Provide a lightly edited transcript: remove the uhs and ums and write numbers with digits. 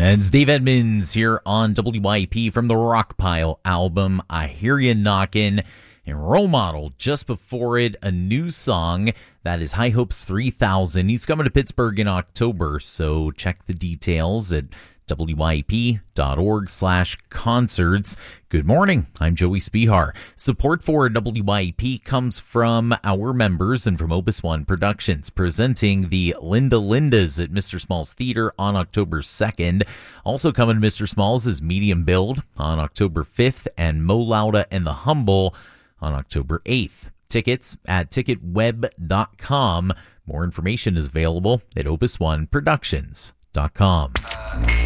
And it's Dave Edmonds here on WYP from the Rockpile album, I Hear Ya Knockin'. And Role Model, just before it, a new song that is High Hopes 3000. He's coming to Pittsburgh in October, so check the details at wyp.org/concerts. Good morning, I'm Joey Spihar. Support for WYP comes from our members and from Opus One Productions, presenting the Linda Lindas at Mr. Small's Theater on October 2nd. Also coming to Mr. Small's is Medium Build on October 5th and Mo Lauda and the Humble on October 8th. Tickets at ticketweb.com. More information is available at opusoneproductions.com.